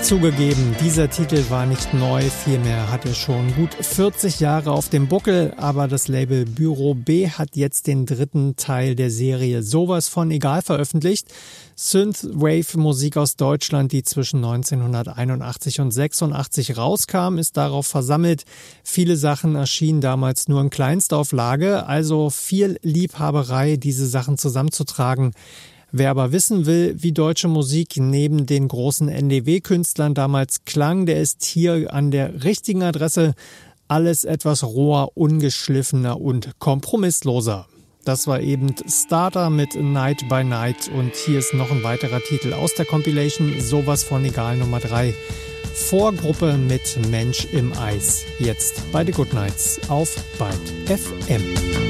Zugegeben, dieser Titel war nicht neu, vielmehr hat er schon gut 40 Jahre auf dem Buckel, aber das Label Büro B hat jetzt den dritten Teil der Serie Sowas von egal veröffentlicht. Synthwave-Musik aus Deutschland, die zwischen 1981 und 86 rauskam, ist darauf versammelt. Viele Sachen erschienen damals nur in Kleinstauflage, also viel Liebhaberei, diese Sachen zusammenzutragen. Wer aber wissen will, wie deutsche Musik neben den großen NDW-Künstlern damals klang, der ist hier an der richtigen Adresse. Alles etwas roher, ungeschliffener und kompromissloser. Das war eben Starter mit Night by Night und hier ist noch ein weiterer Titel aus der Compilation Sowas von egal Nummer 3. Vorgruppe mit Mensch im Eis. Jetzt bei The Good Nights auf Byte FM.